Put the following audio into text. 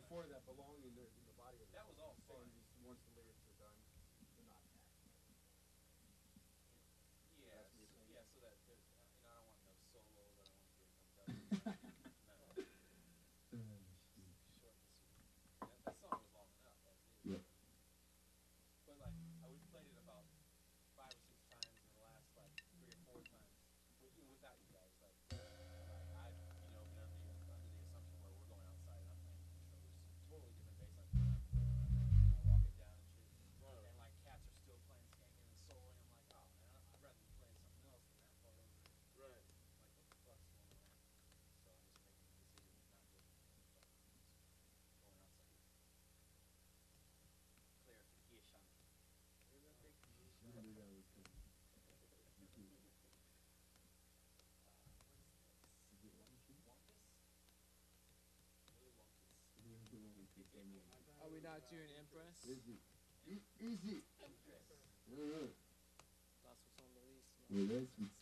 before that, belonging in the body of the That was song. all He's fun. saying just once the lyrics are done, they're not taxed. Yeah, That's what you're saying? yeah. So that there, I don't want no solos. I don't want dubs. No, short and sweet. That song was long enough as is. Yeah. But like, we played it about 5 or 6 times, and the last like 3 or 4 times, without you guys, like I've been under the assumption where we're going outside and I'm playing intros, totally different bass line than I'm doing, and I walk it down and shit, and like cats are still playing, skanking and soloing. I'm like, oh man, I'd rather be playing something else than that part over it. Right. Like, what the fuck's going on? So I'm just making the decision of not doing that, but just going outside. Clarification. You knew that was coming. What is this? Is it wonky? Wonkus? Really wonkus. Here's the one we keep coming. Are we not doing Impress? Easy. Easy. Empress. Uh-huh. That's what's on the list. Well, that's what's